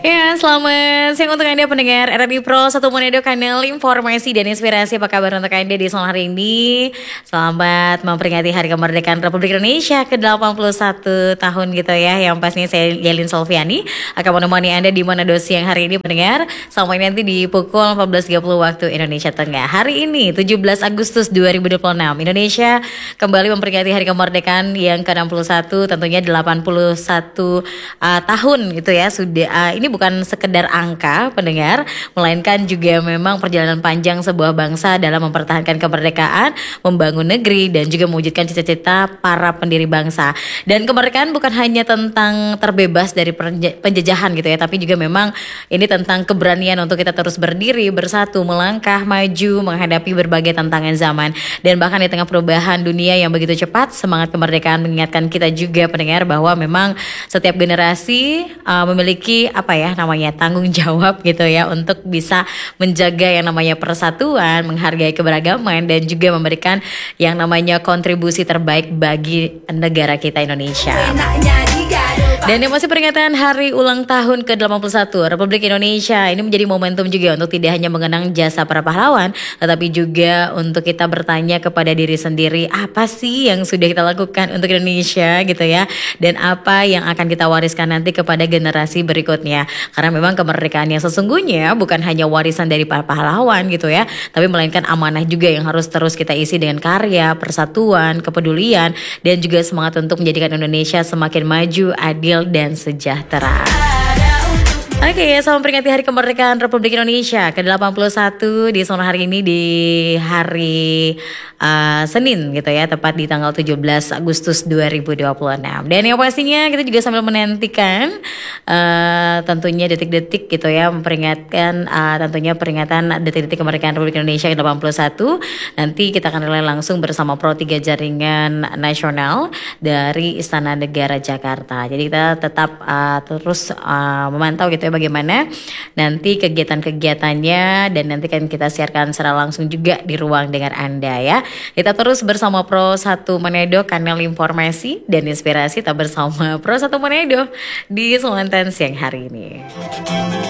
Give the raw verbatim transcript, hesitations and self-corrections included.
Ya, selamat siang untuk Anda pendengar R R I Pro satu Manado, kanal informasi dan inspirasi. Apa kabar untuk Anda di sore hari ini? Selamat memperingati Hari Kemerdekaan Republik Indonesia ke delapan puluh satu tahun gitu ya. Yang pastinya saya Yelin Solviani akan menemani Anda di Manado siang hari ini pendengar, sampai nanti di pukul empat belas tiga puluh waktu Indonesia Tengah. Hari ini tujuh belas Agustus dua ribu dua puluh enam, Indonesia kembali memperingati Hari Kemerdekaan yang ke enam puluh satu, tentunya delapan puluh satu uh, tahun gitu ya. Sudah uh, ini bukan sekedar angka pendengar, melainkan juga memang perjalanan panjang sebuah bangsa dalam mempertahankan kemerdekaan, membangun negeri, dan juga mewujudkan cita-cita para pendiri bangsa. Dan kemerdekaan bukan hanya tentang terbebas dari penjajahan gitu ya, tapi juga memang ini tentang keberanian untuk kita terus berdiri, bersatu, melangkah maju, menghadapi berbagai tantangan zaman. Dan bahkan di tengah perubahan dunia yang begitu cepat, semangat kemerdekaan mengingatkan kita juga pendengar bahwa memang setiap generasi uh, memiliki apa ya ya namanya tanggung jawab gitu ya, untuk bisa menjaga yang namanya persatuan, menghargai keberagaman, dan juga memberikan yang namanya kontribusi terbaik bagi negara kita Indonesia. Dan yang masih peringatan hari ulang tahun ke delapan puluh satu Republik Indonesia, ini menjadi momentum juga untuk tidak hanya mengenang jasa para pahlawan, tetapi juga untuk kita bertanya kepada diri sendiri, apa sih yang sudah kita lakukan untuk Indonesia gitu ya, dan apa yang akan kita wariskan nanti kepada generasi berikutnya. Karena memang kemerdekaan yang sesungguhnya bukan hanya warisan dari para pahlawan gitu ya, tapi melainkan amanah juga yang harus terus kita isi dengan karya, persatuan, kepedulian, dan juga semangat untuk menjadikan Indonesia semakin maju, adil, dan sejahtera. Oke, okay, selamat memperingati Hari Kemerdekaan Republik Indonesia ke delapan puluh satu di sore hari ini, di hari uh, Senin gitu ya, tepat di tanggal tujuh belas Agustus dua ribu dua puluh enam. Dan yang pastinya kita juga sambil menantikan uh, tentunya detik-detik gitu ya, memperingatkan uh, tentunya peringatan detik-detik kemerdekaan Republik Indonesia ke delapan puluh satu. Nanti kita akan relay langsung bersama Pro tiga Jaringan Nasional dari Istana Negara Jakarta. Jadi kita tetap uh, terus uh, memantau gitu ya bagaimana nanti kegiatan-kegiatannya, dan nanti kan kita siarkan secara langsung juga di ruang dengar Anda ya. Kita terus bersama Pro satu Manado, kanal informasi dan inspirasi, tak bersama Pro satu Manado di Selatan siang hari ini.